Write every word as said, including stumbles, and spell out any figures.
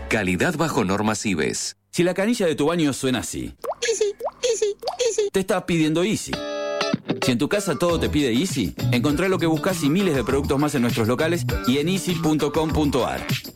Calidad bajo normas I B E S. Si la canilla de tu baño suena así, Easy, easy, easy. te está pidiendo Easy. Si en tu casa todo te pide Easy, encontrá lo que buscas y miles de productos más en nuestros locales y en easy punto com punto ar.